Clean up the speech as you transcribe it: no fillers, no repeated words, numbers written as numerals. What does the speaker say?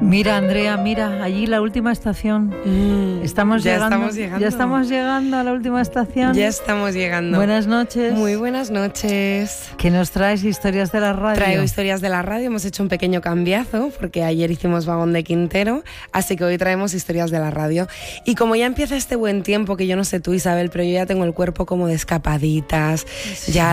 Mira, Andrea, mira, allí la última estación. Estamos llegando. Ya estamos llegando a la última estación. Ya estamos llegando. Buenas noches. Muy buenas noches. ¿Qué nos traes? Historias de la radio. Traigo historias de la radio. Hemos hecho un pequeño cambiazo porque ayer hicimos Vagón de Quintero, así que hoy traemos historias de la radio. Y como ya empieza este buen tiempo, que yo no sé tú, Isabel, pero yo ya tengo el cuerpo como de escapaditas. Sí. Ya